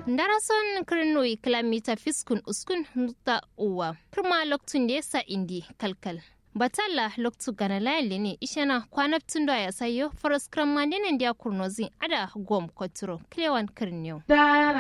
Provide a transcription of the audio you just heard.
Darason kirnoi kilomita fiskun uskun nuta uwa. Kirma loktun da yasa indi kalkal. Batalla loktu gana layali ne ishana kwanaptun da ya sayo faras kramandinin da kurnozi ada gom koturo klewan kirniyo.